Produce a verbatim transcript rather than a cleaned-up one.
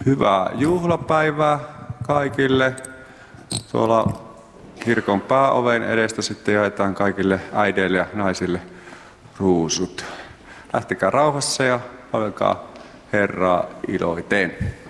Hyvää juhlapäivää kaikille. Tuolla kirkon pääoven edestä sitten jaetaan kaikille äideille ja naisille ruusut. Lähtekää rauhassa ja palvelkaa Herraa iloiten.